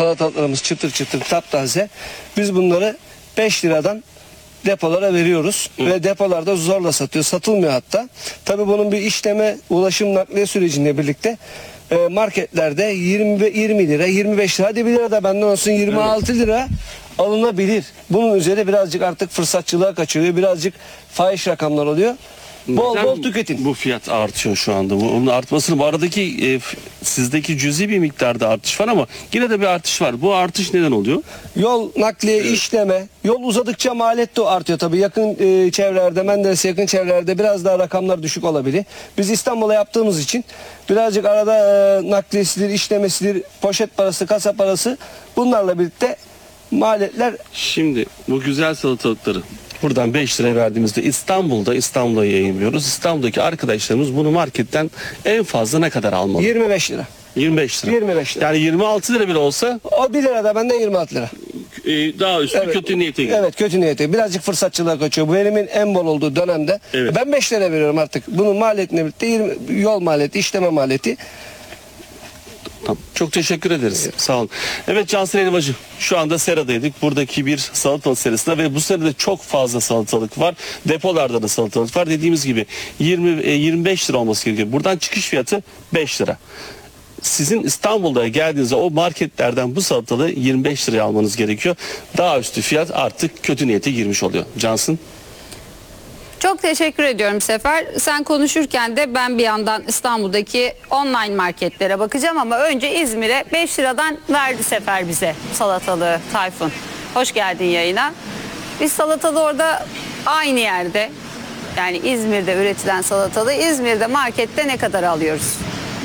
salatalarımız çıtır çıtır taptaze. Biz bunları 5 liradan depolara veriyoruz ve depolarda zorla satıyor. Satılmıyor hatta. Tabii bunun bir işleme, ulaşım, nakliye sürecinde birlikte marketlerde 20 lira, 25 lira, hadi 1 lira da benden olsun 26 lira alınabilir. Bunun üzeri birazcık artık fırsatçılığa kaçırıyor. Birazcık fahiş rakamlar oluyor. Bol Neden bol tüketin. bu fiyat artıyor şu anda? Onun artmasını, bu aradaki sizdeki cüzi bir miktarda artış var ama yine de bir artış var. Bu artış neden oluyor? Yol nakliye, işleme, yol uzadıkça maliyet de artıyor tabii. Yakın çevrelerde, Menderes'e yakın çevrelerde biraz daha rakamlar düşük olabilir. Biz İstanbul'a yaptığımız için birazcık arada nakliyesidir, işlemesidir, poşet parası, kasa parası, bunlarla birlikte maliyetler. Şimdi bu güzel salatalıkları buradan 5 liraya verdiğimizde İstanbul'da yayınlıyoruz. İstanbul'daki arkadaşlarımız bunu marketten en fazla ne kadar almalı? 25 lira. 25 lira. 25 lira. Yani 26 lira bile olsa O 1 lira da benden 26 lira. daha üstü kötü niyete gidiyor. Evet, kötü niyete. Birazcık fırsatçılığa kaçıyor. Bu verimin en bol olduğu dönemde. Evet. Ben 5 lira veriyorum artık. Bunun maliyetine birlikte yol maliyeti, işleme maliyeti. Tamam. Çok teşekkür ederiz. Evet. Sağ olun. Evet Cansel Elmacı, şu anda seradaydık. Buradaki bir salatalık serisinde ve bu seride çok fazla salatalık var. Depolarda da salatalık var. Dediğimiz gibi 25 lira olması gerekiyor. Buradan çıkış fiyatı 5 lira. Sizin İstanbul'da geldiğinizde o marketlerden bu salatalığı 25 liraya almanız gerekiyor. Daha üstü fiyat artık kötü niyete girmiş oluyor. Cansın. Çok teşekkür ediyorum Sefer. Sen konuşurken de ben bir yandan İstanbul'daki online marketlere bakacağım ama önce İzmir'e 5 liradan verdi Sefer bize salatalığı Tayfun. Hoş geldin yayına. Biz salatalığı orada aynı yerde, yani İzmir'de üretilen salatalığı İzmir'de markette ne kadar alıyoruz?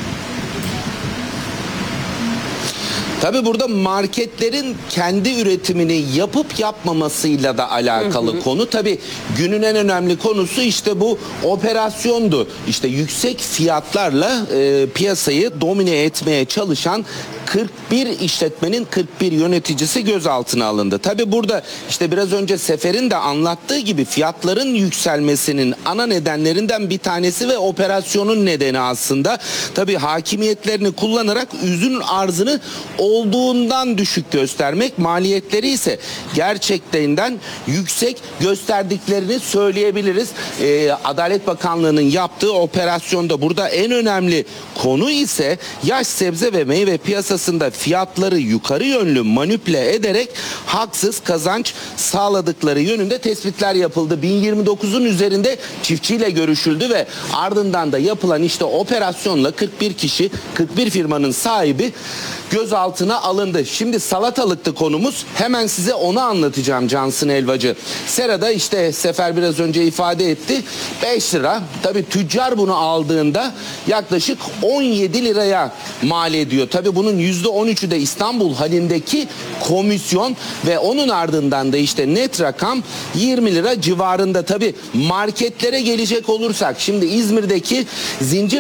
Tabii burada marketlerin kendi üretimini yapıp yapmamasıyla da alakalı konu. Tabii günün en önemli konusu işte bu operasyondu. İşte yüksek fiyatlarla piyasayı domine etmeye çalışan 41 işletmenin 41 yöneticisi gözaltına alındı. Tabii burada işte biraz önce Sefer'in de anlattığı gibi fiyatların yükselmesinin ana nedenlerinden bir tanesi ve operasyonun nedeni aslında. Tabii hakimiyetlerini kullanarak ürün arzını olduğundan düşük göstermek, maliyetleri ise gerçekten yüksek gösterdiklerini söyleyebiliriz. Adalet Bakanlığı'nın yaptığı operasyonda burada en önemli konu ise yaş sebze ve meyve piyasasında fiyatları yukarı yönlü manipüle ederek haksız kazanç sağladıkları yönünde tespitler yapıldı. 1029'un üzerinde çiftçiyle görüşüldü ve ardından da yapılan işte operasyonla 41 kişi, 41 firmanın sahibi gözaltına alındı. Şimdi salatalıktı konumuz. Hemen size onu anlatacağım Cansın Elvacı. Serada işte Sefer biraz önce ifade etti. 5 lira. Tabii tüccar bunu aldığında yaklaşık 17 liraya mal ediyor. Tabii bunun %13'ü de İstanbul halindeki komisyon ve onun ardından da işte net rakam 20 lira civarında. Tabii marketlere gelecek olursak şimdi İzmir'deki zincir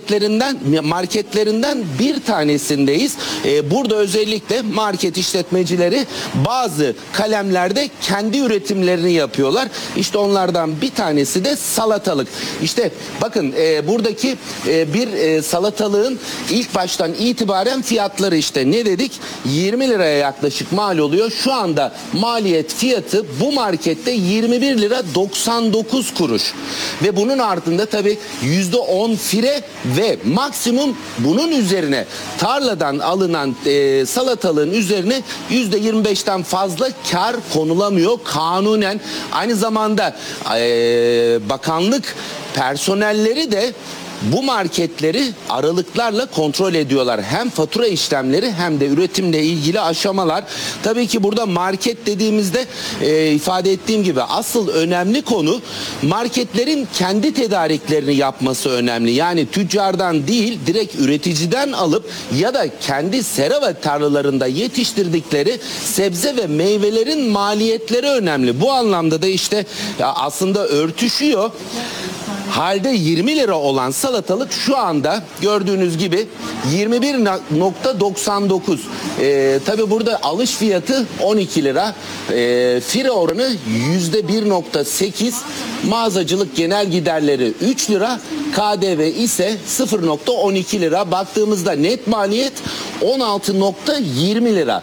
marketlerinden bir tanesindeyiz. Burada özellikle market işletmecileri bazı kalemlerde kendi üretimlerini yapıyorlar. İşte onlardan bir tanesi de salatalık. İşte bakın buradaki bir salatalığın ilk baştan itibaren fiyatları işte ne dedik? 20 liraya yaklaşık mal oluyor. Şu anda maliyet fiyatı bu markette 21 lira 99 kuruş. Ve bunun ardında tabii %10 fire ve maksimum bunun üzerine tarladan alınan salatalığın üzerine %25'ten fazla kar konulamıyor kanunen. Aynı zamanda bakanlık personelleri de bu marketleri aralıklarla kontrol ediyorlar. Hem fatura işlemleri hem de üretimle ilgili aşamalar. Tabii ki burada market dediğimizde ifade ettiğim gibi asıl önemli konu marketlerin kendi tedariklerini yapması önemli. Yani tüccardan değil direkt üreticiden alıp ya da kendi sera ve tarlalarında yetiştirdikleri sebze ve meyvelerin maliyetleri önemli. Bu anlamda da işte aslında örtüşüyor. Halde 20 lira olan salatalık şu anda gördüğünüz gibi 21.99. Tabi burada alış fiyatı 12 lira. Fire oranı %1.8. Mağazacılık genel giderleri 3 lira. KDV ise 0.12 lira. Baktığımızda net maliyet 16.20 lira.